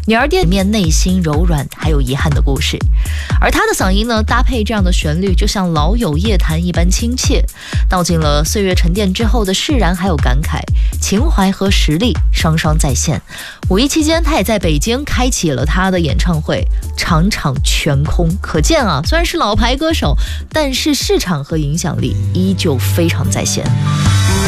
女儿店里面内心柔软还有遗憾的故事。而他的嗓音呢，搭配这样的旋律，就像老友夜谈一般亲切，道尽了岁月沉淀之后的释然还有感慨，情怀和实力双双在线。五一期间，他也在北京开启了他的演唱会，场场全空。可见啊，虽然是老牌歌手，但是市场和影响力依旧非常在线。